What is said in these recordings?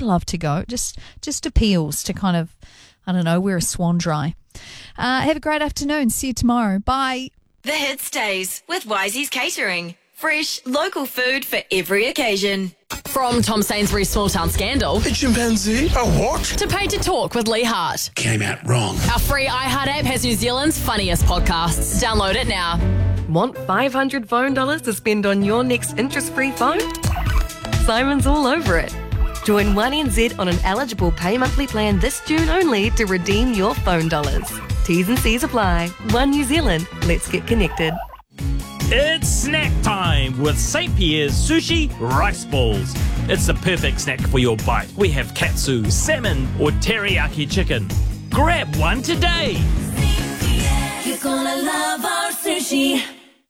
I'd love to go. Just appeals to kind of, I don't know, wear a swan dry. Have a great afternoon. See you tomorrow. Bye. The Hit Stays with Wisey's Catering. Fresh, local food for every occasion. From Tom Sainsbury's Small Town Scandal A chimpanzee? A what? to Pay to Talk with Lee Hart. Came out wrong. Our free iHeart app has New Zealand's funniest podcasts. Download it now. Want 500 phone dollars to spend on your next interest-free phone? Simon's all over it. Join 1NZ on an eligible pay monthly plan this June only to redeem your phone dollars. T's and C's apply. One New Zealand. Let's get connected. It's snack time with St. Pierre's Sushi Rice Balls. It's the perfect snack for your bite. We have katsu, salmon or teriyaki chicken. Grab one today. You're gonna love our sushi.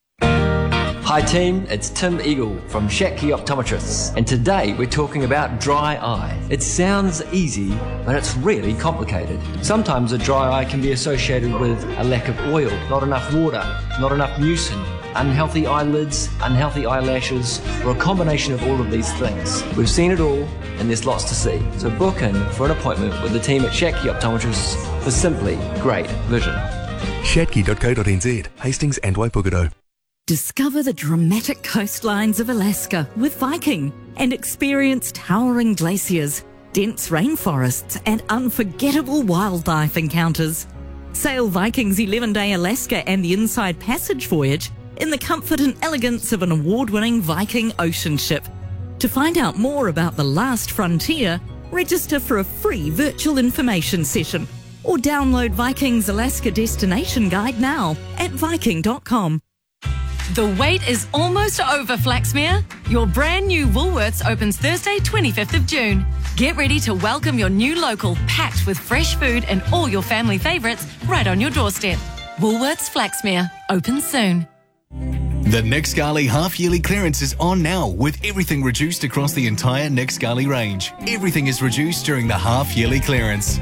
Hi team, it's Tim Eagle from Shackey Optometrists, and today we're talking about dry eye. It sounds easy, but it's really complicated. Sometimes a dry eye can be associated with a lack of oil, not enough water, not enough mucin, unhealthy eyelids, unhealthy eyelashes, or a combination of all of these things. We've seen it all, and there's lots to see. So book in for an appointment with the team at Shackey Optometrists for simply great vision. Shatki.co.nz, Hastings and Waipukaro. Discover the dramatic coastlines of Alaska with Viking and experience towering glaciers, dense rainforests and unforgettable wildlife encounters. Sail Viking's 11-day Alaska and the Inside Passage voyage in the comfort and elegance of an award-winning Viking ocean ship. To find out more about the last frontier, register for a free virtual information session or download Viking's Alaska Destination Guide now at viking.com. The wait is almost over, Flaxmere. Your brand new Woolworths opens Thursday, 25th of June. Get ready to welcome your new local, packed with fresh food and all your family favourites right on your doorstep. Woolworths Flaxmere, open soon. The Nexgali half-yearly clearance is on now with everything reduced across the entire Nexgali range. Everything is reduced during the half-yearly clearance.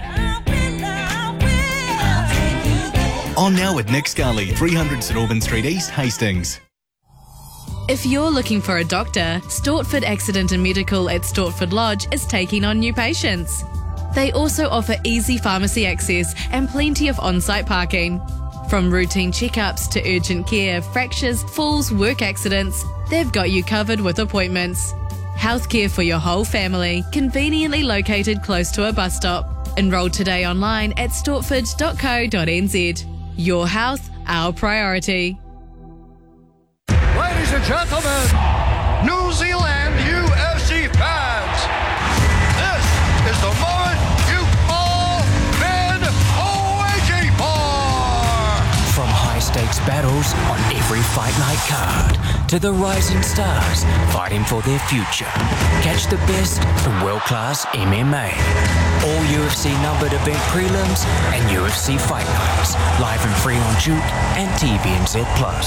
On now at Nexgali, 300 St Albans Street East, Hastings. If you're looking for a doctor, Stortford Accident and Medical at Stortford Lodge is taking on new patients. They also offer easy pharmacy access and plenty of on-site parking. From routine checkups to urgent care, fractures, falls, work accidents, they've got you covered with appointments. Healthcare for your whole family, conveniently located close to a bus stop. Enroll today online at stortford.co.nz. Your health, our priority. Ladies and gentlemen, New Zealand UFC fans, this is the moment you've all been waiting for. From high-stakes battles on every fight night card to the rising stars fighting for their future. Catch the best in world-class MMA. All UFC numbered event prelims and UFC fight nights, live and free on Juke and TVNZ+.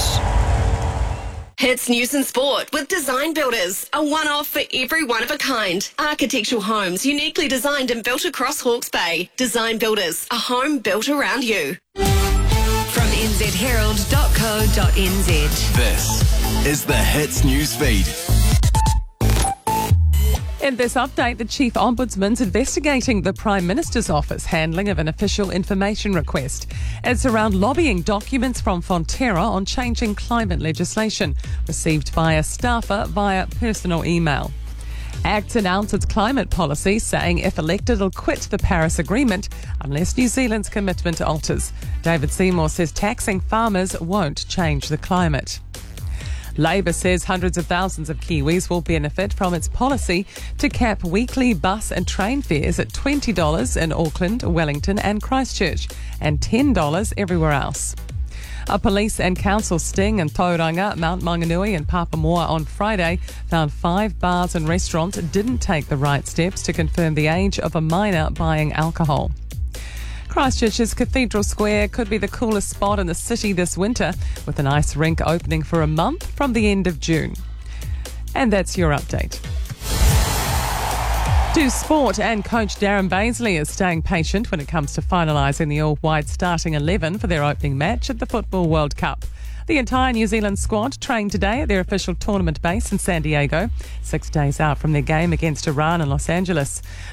Hits news and sport with Design Builders, a one-off for every one-of-a-kind. Architectural homes uniquely designed and built across Hawke's Bay. Design Builders, a home built around you. From nzherald.co.nz. This is the Hits News Feed. In this update, the Chief Ombudsman's investigating the Prime Minister's office handling of an official information request. It's around lobbying documents from Fonterra on changing climate legislation, received by a staffer via personal email. ACT announced its climate policy, saying if elected it'll quit the Paris Agreement unless New Zealand's commitment alters. David Seymour says taxing farmers won't change the climate. Labour says hundreds of thousands of Kiwis will benefit from its policy to cap weekly bus and train fares at $20 in Auckland, Wellington and Christchurch and $10 everywhere else. A police and council sting in Tauranga, Mount Maunganui and Papamoa on Friday found 5 bars and restaurants didn't take the right steps to confirm the age of a minor buying alcohol. Christchurch's Cathedral Square could be the coolest spot in the city this winter, with an ice rink opening for a month from the end of June. And that's your update. To sport, and coach Darren Baisley is staying patient when it comes to finalising the all-white starting 11 for their opening match at the Football World Cup. The entire New Zealand squad trained today at their official tournament base in San Diego, 6 days out from their game against Iran in Los Angeles.